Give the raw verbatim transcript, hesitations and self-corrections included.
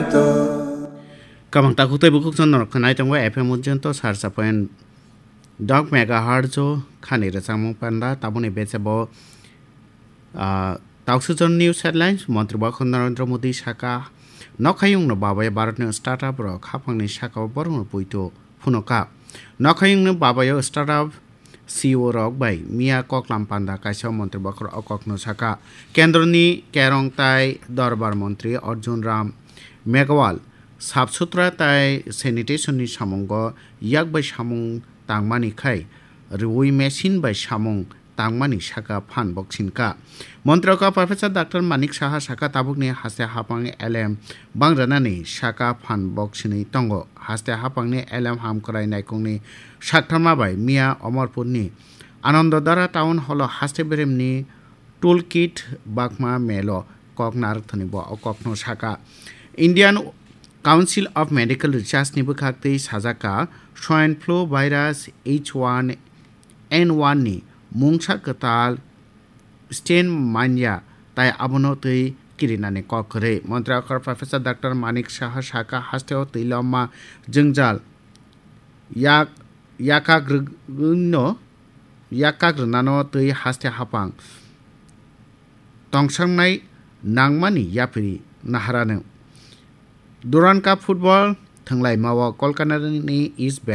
Kamang takutoy bukuk son nor kanai tangwa F M mujjan to sarsa point dog megahertz jo khani ra samung panda tabone becebo tauksujon news headlines mantri bakon Narendra Modi saka nokhayung no babaye Bharat no startup ro khapangni saka borong puito phunoka nokhayung no babaye startup C E O rok bai Mia Koklam Panda kaisa mantri bakor okok no saka kendroni kerong tai darbar mantri Arjun Ram Meghwal সাফসুতরা তাই স্যানিটেশননি সামঙ্গ ইয়াক by সামং তাংমানি খাই রুই machine by সামং তাংমানি Saka fun বক্সিনকা মন্ত্রকা professor doctor Manik Saha সাকা তাবুকনি হাসতে হাপাং এলএম বাংরানানি সাকা fun বক্সিনি তঙ্গ হাসতে হাপাংনি এলএম হাম করাই নাইকংনি সাকথামা by Mia অমরপুরনি আনন্দদারা town hall হাসতে বেরেমনি টুল kit বাকমা মেলো কক নারকথনি ব অককনো সাকা Indian Council of Medical Research ni bukhaktei sajaka swine flu virus H one N one ni mungsa katal stain mania tai abono tei kirinani kokre Montreal Professor Doctor Manik Saha Saka hasteo teilama jengjal yak yakagrno yakagrnano tei haste hapang tongsangnai nangmani yapiri naharano Duran Cup football thanglai mawa Kolkata ni is